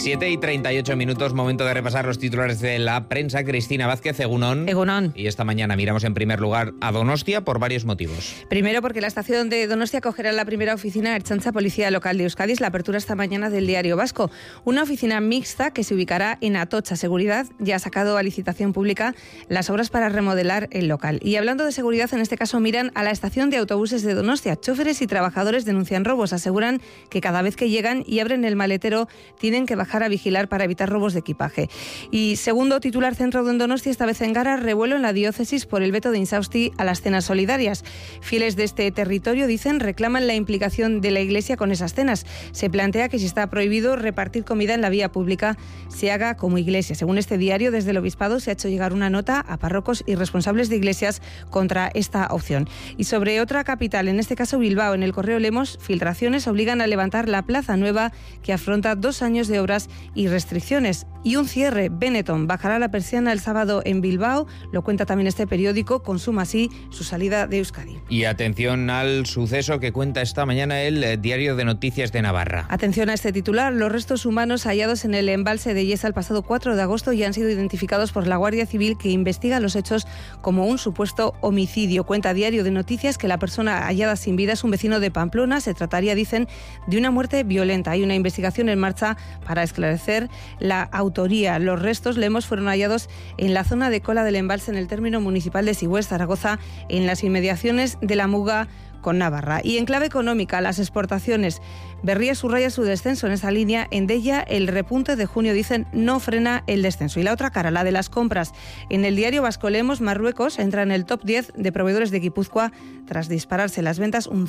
7:38, momento de repasar los titulares de la prensa. Cristina Vázquez, Egunon. Egunon. Y esta mañana miramos en primer lugar a Donostia por varios motivos. Primero, porque la estación de Donostia acogerá la primera oficina Ertzaintza Policía Local de Euskadi. Es la apertura esta mañana del Diario Vasco. Una oficina mixta que se ubicará en Atocha. Seguridad ya ha sacado a licitación pública las obras para remodelar el local. Y hablando de seguridad, en este caso miran a la estación de autobuses de Donostia. Chóferes y trabajadores denuncian robos. Aseguran que cada vez que llegan y abren el maletero tienen que bajar a vigilar para evitar robos de equipaje. Y segundo titular centrado en Donostia, esta vez en Gara, revuelo en la diócesis por el veto de Insausti a las cenas solidarias. Fieles de este territorio, dicen, reclaman la implicación de la Iglesia con esas cenas. Se plantea que si está prohibido repartir comida en la vía pública, se haga como Iglesia. Según este diario, desde el Obispado se ha hecho llegar una nota a párrocos y responsables de iglesias contra esta opción. Y sobre otra capital, en este caso Bilbao, en el Correo Lemos, filtraciones obligan a levantar la Plaza Nueva, que afronta 2 años de obras y restricciones. Y un cierre. Benetton bajará la persiana el sábado en Bilbao, lo cuenta también este periódico, consuma así su salida de Euskadi. Y atención al suceso que cuenta esta mañana el Diario de Noticias de Navarra. Atención a este titular: los restos humanos hallados en el embalse de Yesa el pasado 4 de agosto ya han sido identificados por la Guardia Civil, que investiga los hechos como un supuesto homicidio. Cuenta Diario de Noticias que la persona hallada sin vida es un vecino de Pamplona. Se trataría, dicen, de una muerte violenta. Hay una investigación en marcha para esclarecer la autoría. Los restos, leemos, fueron hallados en la zona de cola del embalse en el término municipal de Sigüés, Zaragoza, en las inmediaciones de la Muga con Navarra. Y en clave económica, las exportaciones. Berría subraya su descenso en esa línea. En Della, el repunte de junio, dicen, no frena el descenso. Y la otra cara, la de las compras. En el Diario Vasco leemos, Marruecos entra en el top 10 de proveedores de Guipúzcoa tras dispararse las ventas un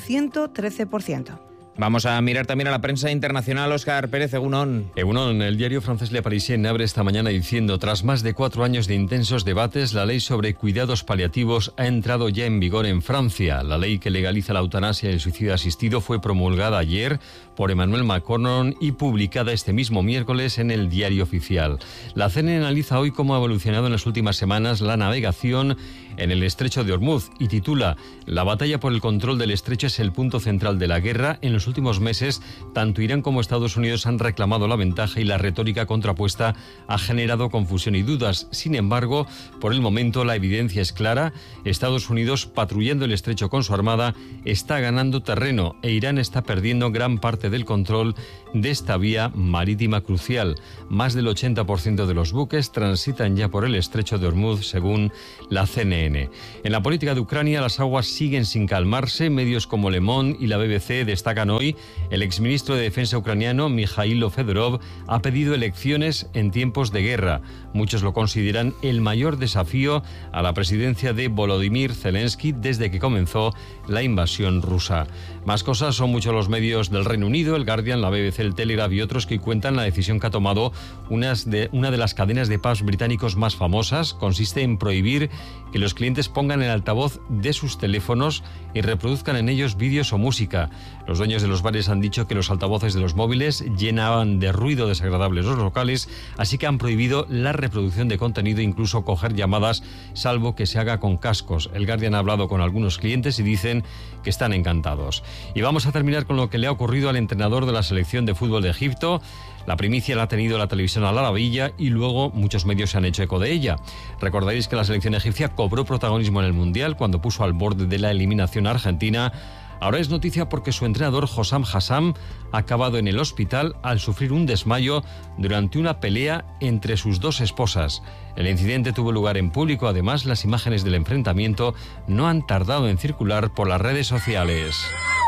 113%. Vamos a mirar también a la prensa internacional. Óscar Pérez, Egunon. Egunon, el diario francés Le Parisien abre esta mañana diciendo: tras más de 4 años de intensos debates, la ley sobre cuidados paliativos ha entrado ya en vigor en Francia. La ley que legaliza la eutanasia y el suicidio asistido fue promulgada ayer por Emmanuel Macron y publicada este mismo miércoles en el Diario Oficial. La CNN analiza hoy cómo ha evolucionado en las últimas semanas la navegación en el estrecho de Ormuz y titula: la batalla por el control del estrecho es el punto central de la guerra. En los últimos meses, tanto Irán como Estados Unidos han reclamado la ventaja y la retórica contrapuesta ha generado confusión y dudas. Sin embargo, por el momento la evidencia es clara. Estados Unidos, patrullando el estrecho con su armada, está ganando terreno e Irán está perdiendo gran parte del control de esta vía marítima crucial. Más del 80% de los buques transitan ya por el estrecho de Ormuz, según la CNN. En la política de Ucrania, las aguas siguen sin calmarse. Medios como Le Monde y la BBC destacan hoy: el exministro de Defensa ucraniano, Mikhailo Fedorov, ha pedido elecciones en tiempos de guerra. Muchos lo consideran el mayor desafío a la presidencia de Volodymyr Zelensky desde que comenzó la invasión rusa. Más cosas, son muchos los medios del Reino Unido, el Guardian, la BBC, el Telegraph y otros, que cuentan la decisión que ha tomado una de las cadenas de pubs británicos más famosas. Consiste en prohibir que los clientes pongan el altavoz de sus teléfonos y reproduzcan en ellos vídeos o música. Los dueños de los bares han dicho que los altavoces de los móviles llenaban de ruido desagradables los locales, así que han prohibido la reproducción de contenido, incluso coger llamadas, salvo que se haga con cascos. El Guardian ha hablado con algunos clientes y dicen que están encantados. Y vamos a terminar con lo que le ha ocurrido al entrenador de la selección de fútbol de Egipto. La primicia la ha tenido la televisión Al Arabilla y luego muchos medios se han hecho eco de ella. Recordaréis que la selección egipcia cobró protagonismo en el Mundial cuando puso al borde de la eliminación a Argentina. Ahora es noticia porque su entrenador, Hossam Hassam, ha acabado en el hospital al sufrir un desmayo durante una pelea entre sus 2 esposas. El incidente tuvo lugar en público. Además, las imágenes del enfrentamiento no han tardado en circular por las redes sociales.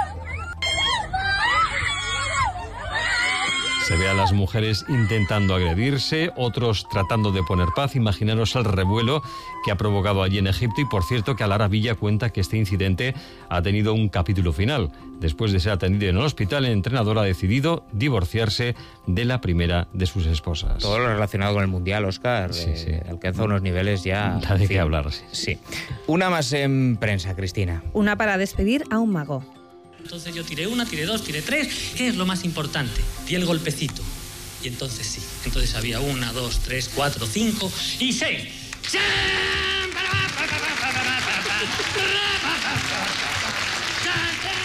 Se ve a las mujeres intentando agredirse, otros tratando de poner paz. Imaginaros el revuelo que ha provocado allí en Egipto. Y por cierto, que Al Arabilla cuenta que este incidente ha tenido un capítulo final. Después de ser atendido en el hospital, el entrenador ha decidido divorciarse de la primera de sus esposas. Todo lo relacionado con el Mundial, Óscar, sí. Alcanza unos niveles ya... Da de qué hablar, sí. Una más en prensa, Cristina. Una para despedir a un mago. Entonces yo tiré 1, tiré 2, tiré 3. ¿Qué es lo más importante? Di el golpecito. Y entonces sí. Entonces había 1, 2, 3, 4, 5 y 6.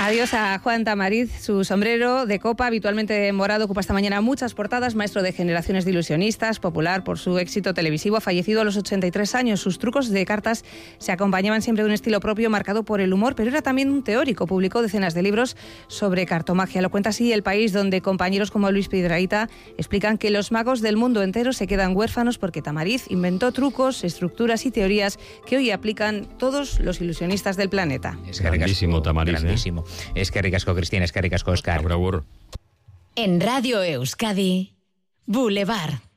Adiós a Juan Tamariz. Su sombrero de copa, habitualmente morado, ocupa esta mañana muchas portadas. Maestro de generaciones de ilusionistas, popular por su éxito televisivo, ha fallecido a los 83 años. Sus trucos de cartas se acompañaban siempre de un estilo propio marcado por el humor, pero era también un teórico. Publicó decenas de libros sobre cartomagia. Lo cuenta así El País, donde compañeros como Luis Piedrahita explican que los magos del mundo entero se quedan huérfanos porque Tamariz inventó trucos, estructuras y teorías que hoy aplican todos los ilusionistas del planeta. Es grandísimo Tamariz, grandísimo. Es que ricasco, Cristina, es que ricasco, Óscar. Agur, agur. En Radio Euskadi, Boulevard.